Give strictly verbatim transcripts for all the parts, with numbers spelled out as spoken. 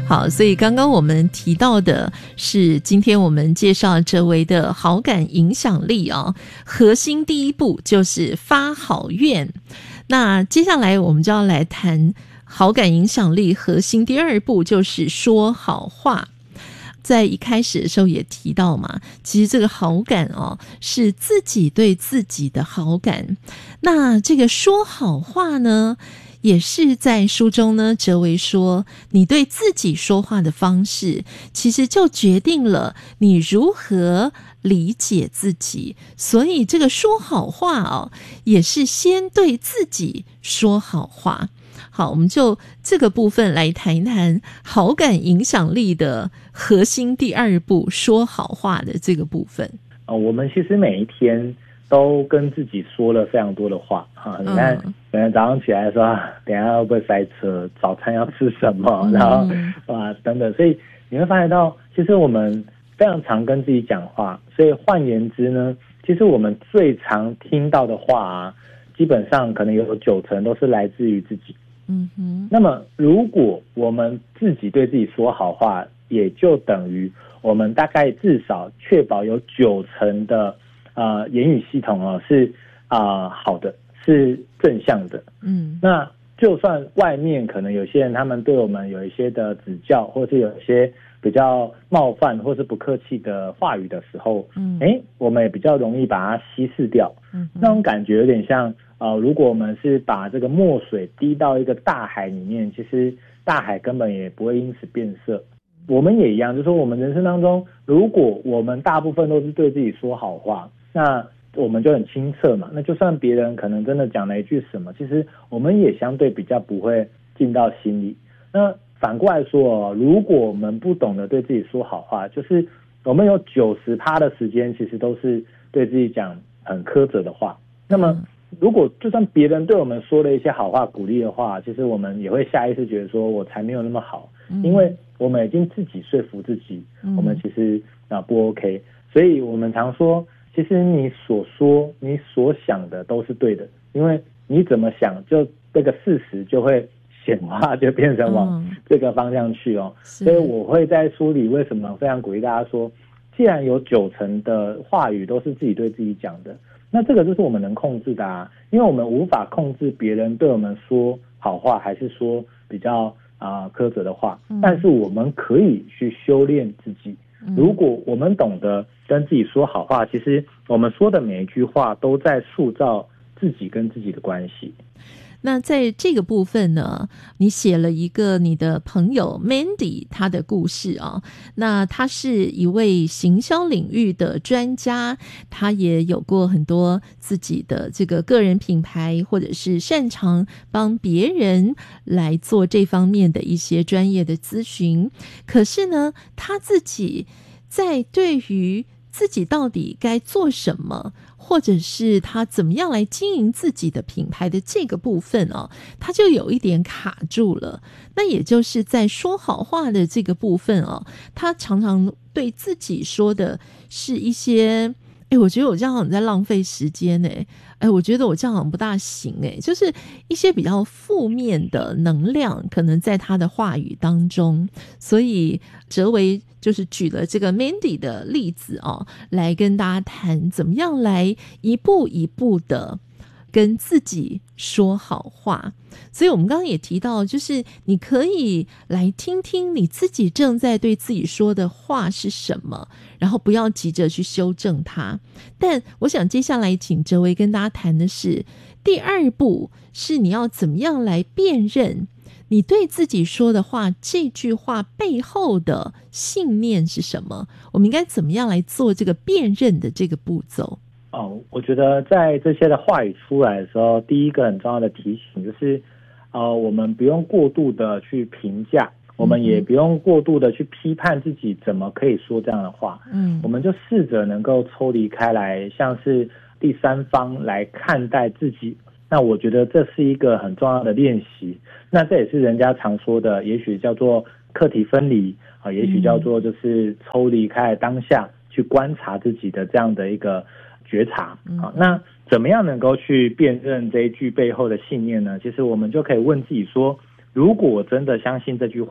好，所以刚刚我们提到的是今天我们介绍这位的好感影响力啊，核心第一步就是发好愿。那接下来我们就要来谈好感影响力核心第二步，就是说好话。在一开始的时候也提到嘛，其实这个好感哦，是自己对自己的好感。那这个说好话呢，也是在书中呢，哲维说，你对自己说话的方式，其实就决定了你如何理解自己。所以这个说好话哦，也是先对自己说好话。好，我们就这个部分来谈一谈好感影响力的核心第二步，说好话的这个部分。 呃、我们其实每一天都跟自己说了非常多的话啊！你看，可能早上起来说，等一下会不会塞车？早餐要吃什么？嗯、然后啊等等，所以你会发现到，其实我们非常常跟自己讲话。所以换言之呢，其实我们最常听到的话啊，基本上可能有九成都是来自于自己。嗯哼。那么，如果我们自己对自己说好话，也就等于我们大概至少确保有九成的呃言语系统哦是啊、呃、好的，是正向的。嗯。那就算外面可能有些人他们对我们有一些的指教，或是有一些比较冒犯或是不客气的话语的时候，嗯，哎，我们也比较容易把它稀释掉。嗯。那种感觉有点像。呃，如果我们是把这个墨水滴到一个大海里面，其实大海根本也不会因此变色。我们也一样，就是说我们人生当中，如果我们大部分都是对自己说好话，那我们就很清澈嘛。那就算别人可能真的讲了一句什么，其实我们也相对比较不会进到心里。那反过来说哦，如果我们不懂得对自己说好话，就是我们有 百分之九十 的时间其实都是对自己讲很苛责的话。那么如果就算别人对我们说了一些好话鼓励的话，其实我们也会下意识觉得说我才没有那么好，嗯、因为我们已经自己说服自己，嗯、我们其实啊不 OK。所以我们常说，其实你所说你所想的都是对的，因为你怎么想，就这个事实就会显化，就变成往这个方向去哦。嗯、所以我会在书里为什么非常鼓励大家说，既然有九成的话语都是自己对自己讲的。那这个就是我们能控制的啊，因为我们无法控制别人对我们说好话，还是说比较啊、呃、苛责的话，嗯、但是我们可以去修炼自己。如果我们懂得跟自己说好话，其实我们说的每一句话都在塑造自己跟自己的关系。 那在这个部分呢，你写了一个你的朋友 Mandy 她的故事啊。那她是一位行销领域的专家，她也有过很多自己的这个个人品牌，或者是擅长帮别人来做这方面的一些专业的咨询。可是呢，她自己在对于自己到底该做什么，或者是他怎么样来经营自己的品牌的这个部分哦，他就有一点卡住了。那也就是在说好话的这个部分哦，他常常对自己说的是一些，哎，我觉得我这样好像在浪费时间哎，哎，我觉得我这样好像不大行哎，就是一些比较负面的能量可能在他的话语当中，所以哲维就是举了这个 Mandy 的例子哦，来跟大家谈怎么样来一步一步的跟自己说好话。所以我们刚刚也提到，就是你可以来听听你自己正在对自己说的话是什么，然后不要急着去修正它。但我想接下来请哲维跟大家谈的是，第二步是你要怎么样来辨认你对自己说的话，这句话背后的信念是什么？我们应该怎么样来做这个辨认的这个步骤？ 哦，我觉得在这些的话语出来的时候，第一个很重要的提醒就是，呃，我们不用过度的去评价，我们也不用过度的去批判自己怎么可以说这样的话。嗯，我们就试着能够抽离开来，像是第三方来看待自己。那我觉得这是一个很重要的练习。那这也是人家常说的，也许叫做课题分离啊，也许叫做就是抽离开当下去观察自己的这样的一个觉察啊。那怎么样能够去辨认这一句背后的信念呢？其实我们就可以问自己说，如果我真的相信这句话，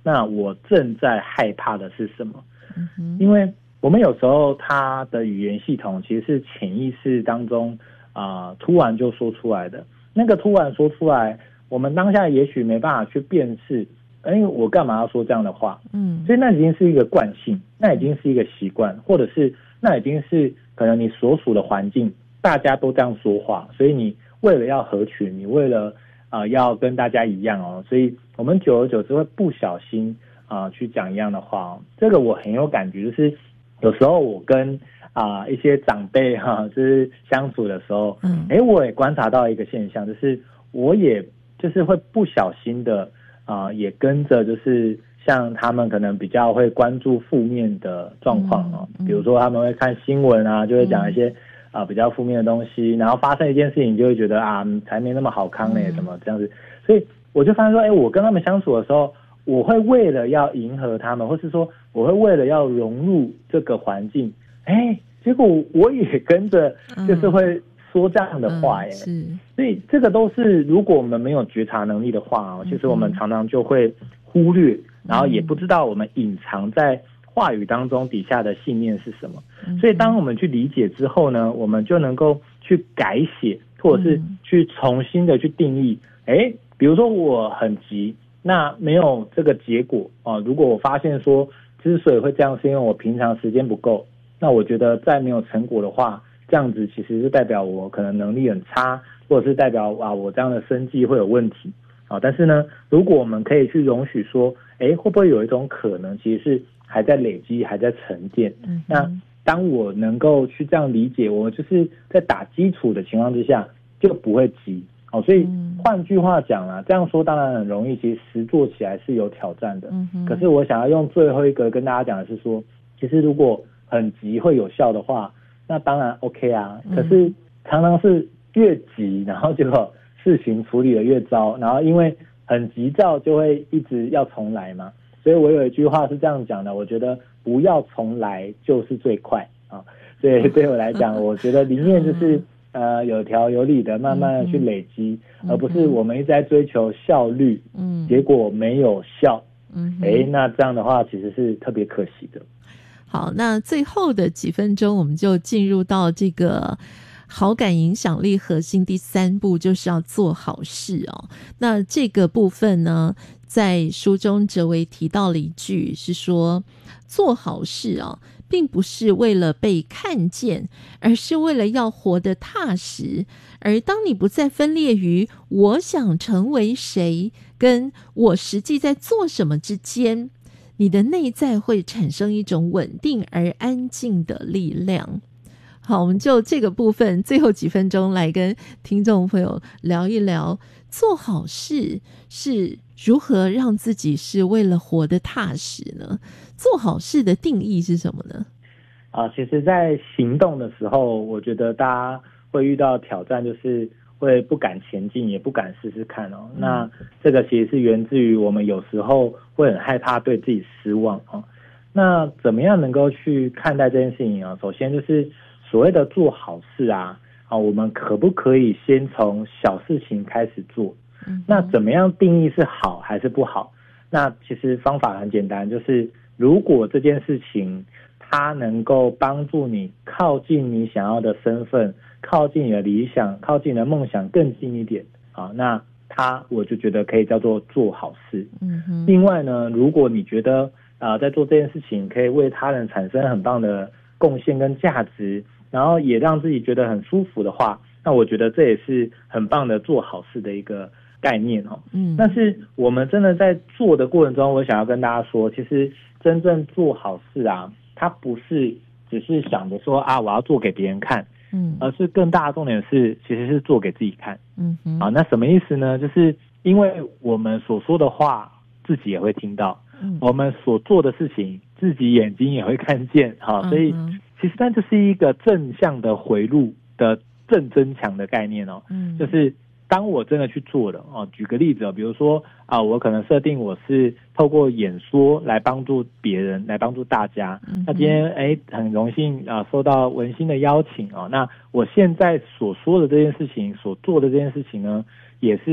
那我正在害怕的是什么？ 嗯、 因为我们有时候他的语言系统其实是潜意识当中啊、呃、突然就说出来的，那个突然说出来，我们当下也许没办法去辨识，哎，我干嘛要说这样的话？嗯，所以那已经是一个惯性，那已经是一个习惯，或者是那已经是可能你所属的环境大家都这样说话，所以你为了要合群，你为了啊、呃、要跟大家一样哦，所以我们久而久之会不小心啊、呃、去讲一样的话哦。这个我很有感觉，就是有时候我跟啊、呃、一些长辈哈、啊，就是相处的时候，嗯，哎，我也观察到一个现象，就是我也就是会不小心的啊、呃，也跟着就是像他们可能比较会关注负面的状况啊，嗯嗯、比如说他们会看新闻啊，就会讲一些啊、呃、比较负面的东西，然后发生一件事情就会觉得啊才没那么好康嘞，怎么这样子，所以我就发现说，哎，我跟他们相处的时候，我会为了要迎合他们，或是说我会为了要融入这个环境，哎，结果我也跟着就是会说这样的话耶、嗯嗯、所以这个都是如果我们没有觉察能力的话、哦、其实我们常常就会忽略，然后也不知道我们隐藏在话语当中底下的信念是什么，所以当我们去理解之后呢，我们就能够去改写，或者是去重新的去定义，哎，比如说我很急，那没有这个结果啊、呃。如果我发现说之所以会这样是因为我平常时间不够，那我觉得再没有成果的话，这样子其实是代表我可能能力很差，或者是代表啊我这样的生计会有问题啊。但是呢，如果我们可以去容许说，哎，会不会有一种可能其实是还在累积，还在沉淀？嗯、那当我能够去这样理解，我就是在打基础的情况之下就不会急。哦，所以换句话讲啦，这样说当然很容易，其实实做起来是有挑战的。嗯、可是我想要用最后一个跟大家讲的是说，其实如果很急会有效的话，那当然 OK 啊。可是常常是越急，然后结果事情处理得越糟，然后因为很急躁就会一直要重来嘛。所以我有一句话是这样讲的，我觉得不要重来就是最快啊。所以对我来讲，我觉得理念就是。呃，有条有理的慢慢的去累积，嗯、而不是我们一直在追求效率，嗯，结果没有效，嗯，哎，那这样的话其实是特别可惜的。 好，那最后的几分钟，我们就进入到这个好感影响力核心第三步，就是要做好事哦。那这个部分呢，在书中哲维提到了一句，是说做好事哦。并不是为了被看见，而是为了要活得踏实。而当你不再分裂于我想成为谁跟我实际在做什么之间，你的内在会产生一种稳定而安静的力量。好，我们就这个部分最后几分钟来跟听众朋友聊一聊，做好事是如何让自己是为了活得踏实呢？做好事的定义是什么呢？ 啊，其实在行动的时候，我觉得大家会遇到挑战，就是会不敢前进，也不敢试试看哦。嗯、那这个其实是源自于我们有时候会很害怕对自己失望哦。那怎么样能够去看待这件事情啊？首先就是所谓的做好事啊，啊，我们可不可以先从小事情开始做？嗯、那怎么样定义是好还是不好？那其实方法很简单，就是如果这件事情它能够帮助你靠近你想要的身份，靠近你的理想，靠近你的梦想更近一点啊，那它我就觉得可以叫做做好事。嗯哼。另外呢，如果你觉得啊、呃、在做这件事情可以为他人产生很棒的贡献跟价值，然后也让自己觉得很舒服的话，那我觉得这也是很棒的做好事的一个概念哦。嗯。但是我们真的在做的过程中，我想要跟大家说，其实真正做好事啊，它不是只是想着说啊我要做给别人看，嗯，而是更大的重点是其实是做给自己看。嗯哼。啊，那什么意思呢？就是因为我们所说的话自己也会听到，嗯，我们所做的事情自己眼睛也会看见，好，所以其实它就是一个正向的回路的正增强的概念哦。嗯，就是当我真的去做了哦，举个例子哦，比如说啊，我可能设定我是透过演说来帮助别人，来帮助大家。嗯、那今天哎，很荣幸啊，受到文心的邀请哦。那我现在所说的这件事情，所做的这件事情呢，也是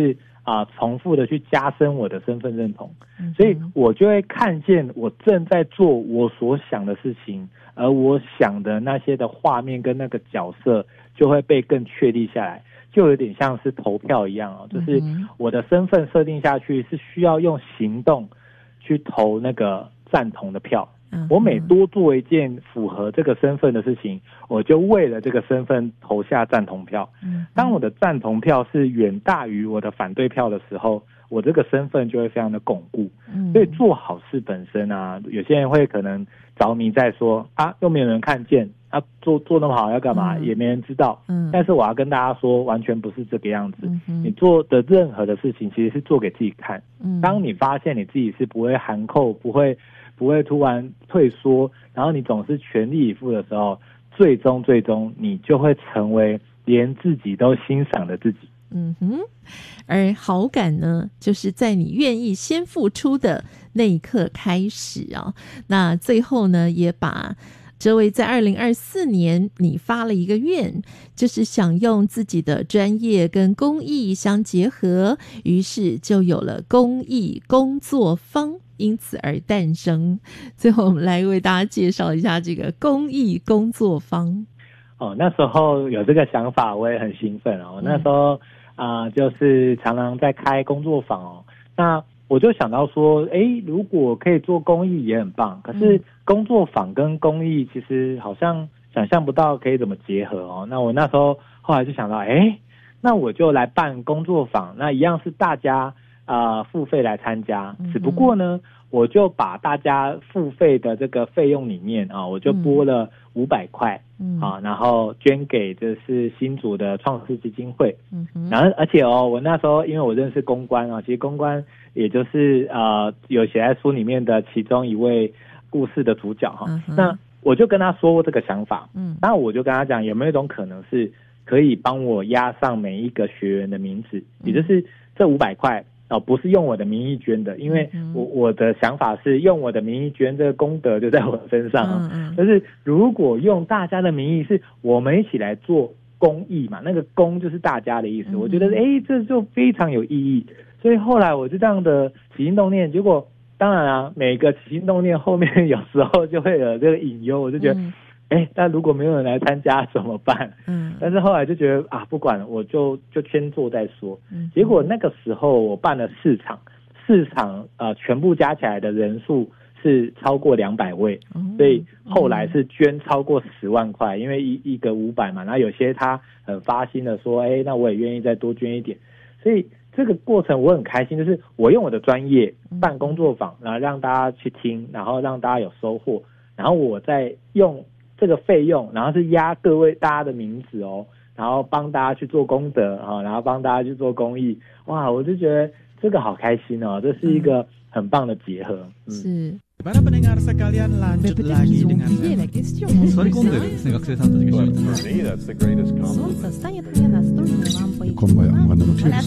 啊、呃、重复的去加深我的身份认同，所以我就会看见我正在做我所想的事情，而我想的那些的画面跟那个角色就会被更确立下来，就有点像是投票一样哦，就是我的身份设定下去是需要用行动去投那个赞同的票。我每多做一件符合这个身份的事情，我就为了这个身份投下赞同票。当我的赞同票是远大于我的反对票的时候，我这个身份就会非常的巩固。所以做好事本身啊，有些人会可能着迷在说啊，又没有人看见啊，做做那么好要干嘛，也没人知道。但是我要跟大家说，完全不是这个样子。你做的任何的事情其实是做给自己看。当你发现你自己是不会含扣，不会不会突然退缩，然后你总是全力以赴的时候，最终最终你就会成为连自己都欣赏的自己。 嗯哼，而好感呢，就是在你愿意先付出的那一刻开始啊。那最后呢，也把这位在二零二四年你发了一个愿，就是想用自己的专业跟公益相结合，于是就有了公益工作坊，因此而诞生。最后我们来为大家介绍一下这个公益工作坊。 哦，那时候有这个想法，我也很兴奋哦。那时候啊、呃，就是常常在开工作坊哦。那我就想到说，诶，如果可以做公益也很棒。可是工作坊跟公益其实好像想象不到可以怎么结合哦。那我那时候后来就想到，诶，那我就来办工作坊，那一样是大家啊、呃、付费来参加，只不过呢，我就把大家付费的这个费用里面啊，我就拨了五百块。嗯，啊，然后捐给就是新竹的创世基金会，嗯哼，然后而且哦，我那时候因为我认识公关啊，其实公关也就是呃有写在书里面的其中一位故事的主角哈、啊嗯，那我就跟他说过这个想法，嗯，那我就跟他讲有没有一种可能是可以帮我押上每一个学员的名字，也就是这五百块。哦，不是用我的名义捐的，因为我我的想法是用我的名义捐，这个功德就在我身上啊。嗯嗯。就是如果用大家的名义，是我们一起来做公益嘛，那个公就是大家的意思。嗯、我觉得哎，这就非常有意义。所以后来我就这样的起心动念，结果当然啊，每个起心动念后面有时候就会有这个隐忧，我就觉得。嗯哎，但如果没有人来参加怎么办？嗯，但是后来就觉得啊，不管我就就先做再说。嗯，结果那个时候我办了四场，四场呃全部加起来的人数是超过两百位、嗯，所以后来是捐超过十万块，因为一一个五百嘛，然后有些他很发心的说，哎，那我也愿意再多捐一点，所以这个过程我很开心，就是我用我的专业办工作坊，然后让大家去听，然后让大家有收获，然后我再用。这个费用，然后是押各位大家的名字哦，然后帮大家去做功德啊，然后帮大家去做公益，哇，我就觉得这个好开心哦，这是一个很棒的结合。嗯、是。Para pendengar sekalian lanjut lagi dengan Sorry Kondeですね、学生さんたちが一緒に。For me, that's the greatest compliment.